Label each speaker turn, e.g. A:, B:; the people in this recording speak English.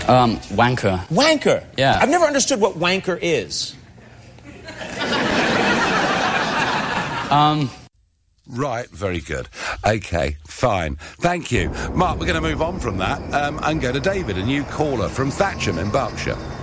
A: Wanker.
B: Wanker?
A: Yeah.
B: I've never understood what wanker is.
C: Right, very good. OK, fine. Thank you. Mark, we're going to move on from that and go to David, a new caller from Thatcham in Berkshire.